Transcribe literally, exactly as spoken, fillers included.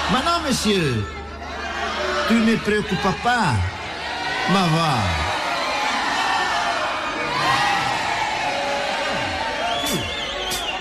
Ma non, monsieur, tu ne préoccupes pas. Ma va.